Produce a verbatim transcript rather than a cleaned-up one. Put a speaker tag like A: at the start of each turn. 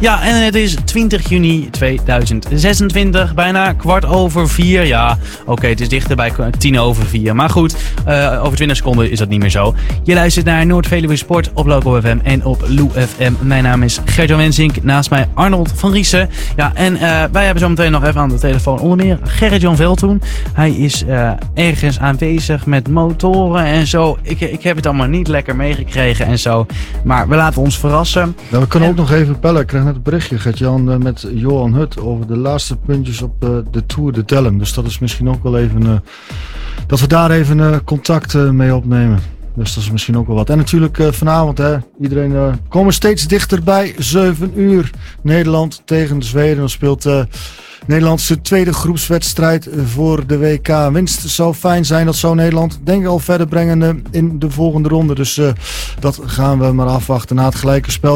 A: Ja, en het is twintig juni tweeduizend zesentwintig, bijna kwart over vier. Ja, oké, okay, het is dichter bij tien over vier. Maar goed, uh, over twintig seconden is dat niet meer zo. Je luistert naar Noord-Veluwe Sport op Local F M en op Lou F M. Mijn naam is Gert-Jan Wensink, naast mij Arnold van Riesen. Ja, en uh, wij hebben zo meteen nog even aan de telefoon onder meer Gerrit-Jan Veldhoen. Hij is uh, ergens aanwezig met motoren en zo. Ik, ik heb het allemaal niet lekker meegekregen en zo. Maar we laten ons verrassen.
B: Ja, we kunnen
A: en...
B: ook nog even bellen. Ik kreeg net een berichtje, Gert-Jan, uh, met Johan Hut over de laatste puntjes op uh, de Tour de Tellem. Dus dat is misschien ook wel even... Uh, dat we daar even uh, contact uh, mee opnemen. Dus dat is misschien ook wel wat. En natuurlijk uh, vanavond, hè, iedereen uh, komen steeds dichterbij. zeven uur Nederland tegen Zweden. Dan speelt uh, Nederland zijn tweede groepswedstrijd voor de W K. Winst zou fijn zijn. Dat zou Nederland denk ik al verder brengen uh, in de volgende ronde. Dus uh, dat gaan we maar afwachten na het gelijke spel.